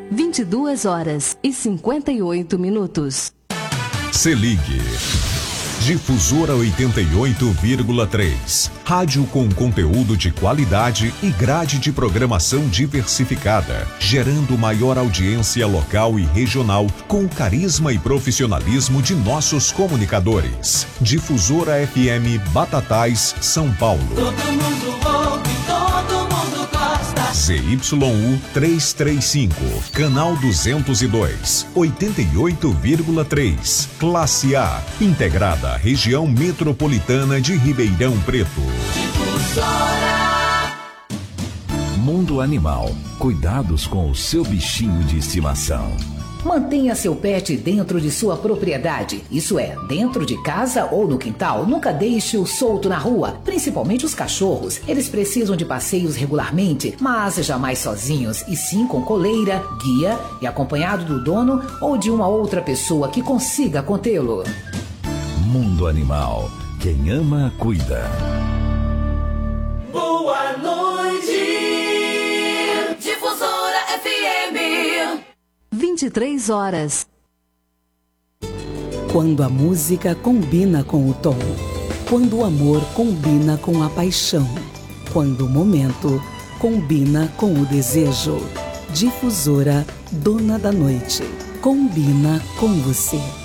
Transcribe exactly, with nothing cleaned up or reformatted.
vinte e duas horas e cinquenta e oito minutos. Se ligue. Difusora oitenta e oito vírgula três. Rádio com conteúdo de qualidade e grade de programação diversificada, gerando maior audiência local e regional com o carisma e profissionalismo de nossos comunicadores. Difusora F M Batatais, São Paulo. Todo mundo ouve, todo mundo gosta. Z Y U trezentos e trinta e cinco, canal duzentos e dois, oitenta e oito vírgula três, classe A, integrada à região metropolitana de Ribeirão Preto. Difusora. Mundo Animal. Cuidados com o seu bichinho de estimação. Mantenha seu pet dentro de sua propriedade, isso é, dentro de casa ou no quintal. Nunca deixe-o solto na rua, principalmente os cachorros. Eles precisam de passeios regularmente, mas jamais sozinhos, e sim com coleira, guia e acompanhado do dono ou de uma outra pessoa que consiga contê-lo. Mundo Animal. Quem ama, cuida. Boa noite, Difusora F M. vinte e três horas. Quando a música combina com o tom, quando o amor combina com a paixão, quando o momento combina com o desejo. Difusora Dona da Noite. Combina com você.